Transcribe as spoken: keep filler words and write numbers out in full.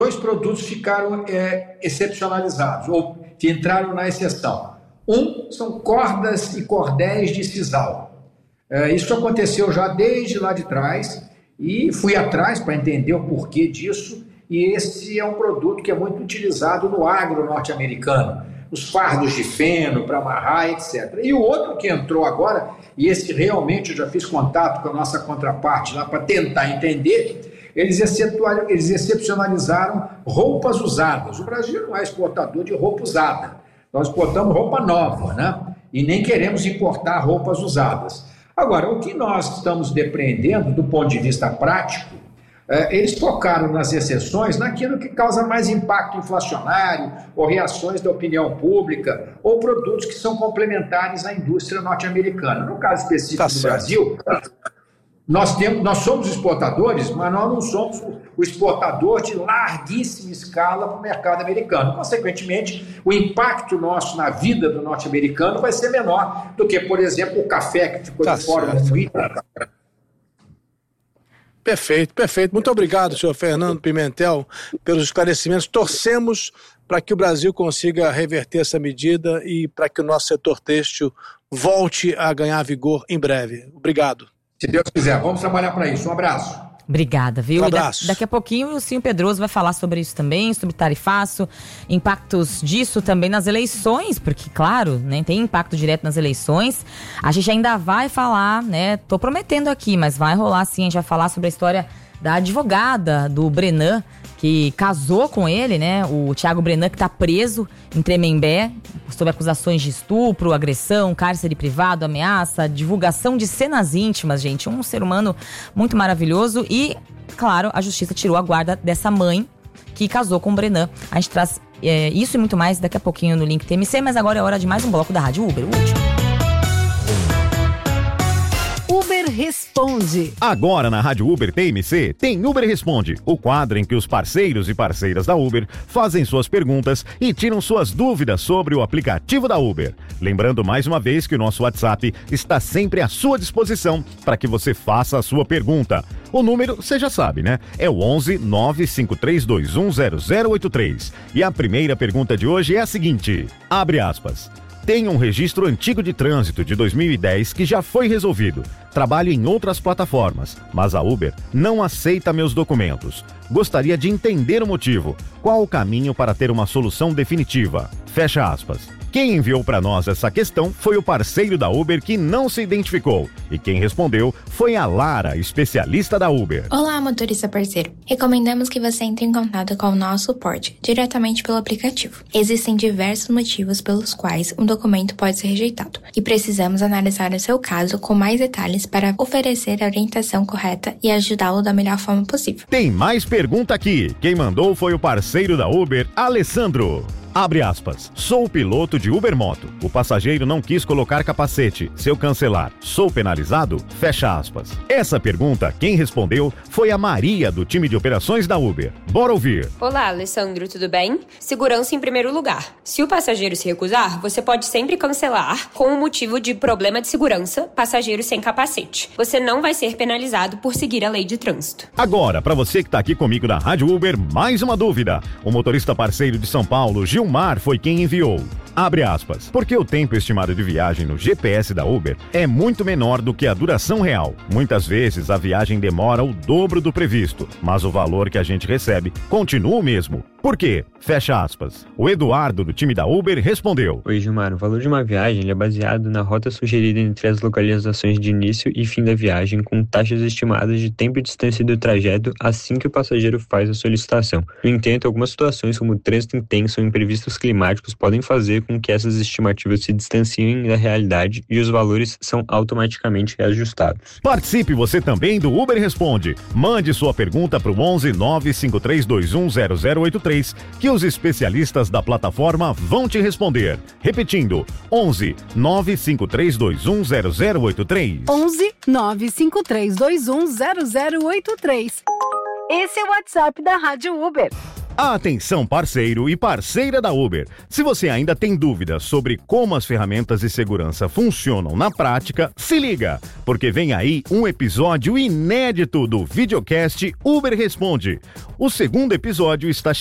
dois produtos ficaram é, excepcionalizados, ou que entraram na exceção. Um são cordas e cordéis de sisal. É, isso aconteceu já desde lá de trás, e fui atrás para entender o porquê disso, e esse é um produto que é muito utilizado no agro norte-americano, os fardos de feno para amarrar, etcétera. E o outro que entrou agora, e esse realmente eu já fiz contato com a nossa contraparte lá para tentar entender, eles, eles excepcionalizaram roupas usadas. O Brasil não é exportador de roupa usada, nós exportamos roupa nova, né? E nem queremos importar roupas usadas. Agora, o que nós estamos depreendendo do ponto de vista prático, é, eles focaram nas exceções naquilo que causa mais impacto inflacionário, ou reações da opinião pública, ou produtos que são complementares à indústria norte-americana. No caso específico tá do certo. Brasil, nós, temos, nós somos exportadores, mas nós não somos o exportador de larguíssima escala para o mercado americano. Consequentemente, o impacto nosso na vida do norte-americano vai ser menor do que, por exemplo, o café que ficou tá de fora do Twitter. Perfeito, perfeito. Muito obrigado, senhor Fernando Pimentel, pelos esclarecimentos. Torcemos para que o Brasil consiga reverter essa medida e para que o nosso setor têxtil volte a ganhar vigor em breve. Obrigado. Se Deus quiser, vamos trabalhar para isso. Um abraço. Obrigada, viu? Um abraço. Da, daqui a pouquinho o Cinho Pedroso vai falar sobre isso também, sobre tarifaço, impactos disso também nas eleições, porque, claro, né, tem impacto direto nas eleições. A gente ainda vai falar, né? Tô prometendo aqui, mas vai rolar sim, a gente vai falar sobre a história da advogada do Brenan, que casou com ele, né? O Thiago Brenan, que tá preso em Tremembé, sob acusações de estupro, agressão, cárcere privado, ameaça, divulgação de cenas íntimas, gente. Um ser humano muito maravilhoso e, claro, a justiça tirou a guarda dessa mãe que casou com o Brenan. A gente traz é, isso e muito mais daqui a pouquinho no Link T M C, mas agora é hora de mais um bloco da Rádio Uber, o último. Uber Responde. Agora na Rádio Uber T M C tem Uber Responde, o quadro em que os parceiros e parceiras da Uber fazem suas perguntas e tiram suas dúvidas sobre o aplicativo da Uber. Lembrando mais uma vez que o nosso WhatsApp está sempre à sua disposição para que você faça a sua pergunta. O número, você já sabe, né? É o onze nove cinco três dois um zero zero oito três. E a primeira pergunta de hoje é a seguinte, abre aspas. Tenho um registro antigo de trânsito de dois mil e dez que já foi resolvido. Trabalho em outras plataformas, mas a Uber não aceita meus documentos. Gostaria de entender o motivo. Qual o caminho para ter uma solução definitiva? Fecha aspas. Quem enviou para nós essa questão foi o parceiro da Uber que não se identificou. E quem respondeu foi a Lara, especialista da Uber. Olá, motorista parceiro. Recomendamos que você entre em contato com o nosso suporte, diretamente pelo aplicativo. Existem diversos motivos pelos quais um documento pode ser rejeitado. E precisamos analisar o seu caso com mais detalhes para oferecer a orientação correta e ajudá-lo da melhor forma possível. Tem mais pergunta aqui. Quem mandou foi o parceiro da Uber, Alessandro. Abre aspas. Sou o piloto de Uber Moto. O passageiro não quis colocar capacete. Se eu cancelar, sou penalizado? Fecha aspas. Essa pergunta, quem respondeu foi a Maria, do time de operações da Uber. Bora ouvir. Olá, Alessandro, tudo bem? Segurança em primeiro lugar. Se o passageiro se recusar, você pode sempre cancelar com o motivo de problema de segurança, passageiro sem capacete. Você não vai ser penalizado por seguir a lei de trânsito. Agora, para você que está aqui comigo na Rádio Uber, mais uma dúvida. O motorista parceiro de São Paulo, Gil Gilmar, foi quem enviou. Abre aspas. Porque o tempo estimado de viagem no G P S da Uber é muito menor do que a duração real. Muitas vezes a viagem demora o dobro do previsto, mas o valor que a gente recebe continua o mesmo. Por quê? Fecha aspas. O Eduardo, do time da Uber, respondeu. Oi, Gilmar. O valor de uma viagem ele é baseado na rota sugerida entre as localizações de início e fim da viagem, com taxas estimadas de tempo e distância do trajeto assim que o passageiro faz a solicitação. No entanto, algumas situações, como trânsito intenso ou imprevistos climáticos, podem fazer com que essas estimativas se distanciem da realidade e os valores são automaticamente reajustados. Participe você também do Uber Responde. Mande sua pergunta para o onze nove cinco três dois um zero zero oito três que os especialistas da plataforma vão te responder. Repetindo, onze nove cinco três dois um zero zero oito três. onze nove cinco três dois um zero zero oito três. Esse é o WhatsApp da Rádio Uber. Atenção, parceiro e parceira da Uber. Se você ainda tem dúvidas sobre como as ferramentas de segurança funcionam na prática, se liga, porque vem aí um episódio inédito do videocast Uber Responde. O segundo episódio está